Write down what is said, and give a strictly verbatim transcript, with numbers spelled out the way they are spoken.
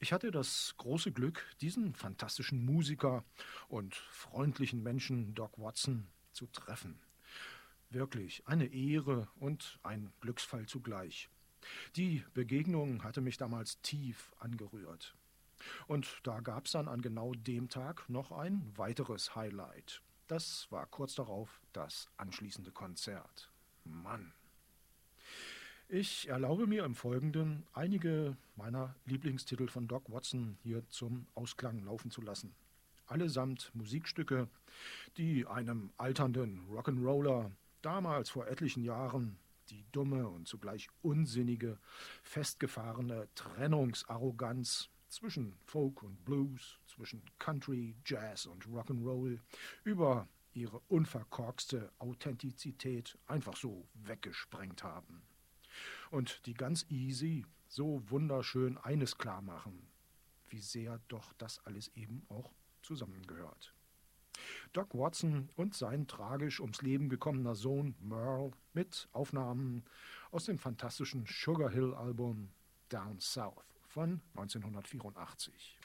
Ich hatte das große Glück, diesen fantastischen Musiker und freundlichen Menschen Doc Watson zu treffen. Wirklich eine Ehre und ein Glücksfall zugleich. Die Begegnung hatte mich damals tief angerührt. Und da gab es dann an genau dem Tag noch ein weiteres Highlight. Das war kurz darauf das anschließende Konzert. Mann. Ich erlaube mir im Folgenden einige meiner Lieblingstitel von Doc Watson hier zum Ausklang laufen zu lassen. Allesamt Musikstücke, die einem alternden Rock'n'Roller damals vor etlichen Jahren die dumme und zugleich unsinnige, festgefahrene Trennungsarroganz zwischen Folk und Blues, zwischen Country, Jazz und Rock'n'Roll über ihre unverkorkste Authentizität einfach so weggesprengt haben. Und die ganz easy so wunderschön eines klar machen, wie sehr doch das alles eben auch zusammengehört. Doc Watson und sein tragisch ums Leben gekommener Sohn Merle mit Aufnahmen aus dem fantastischen Sugar Hill Album Down South von neunzehnhundertvierundachtzig.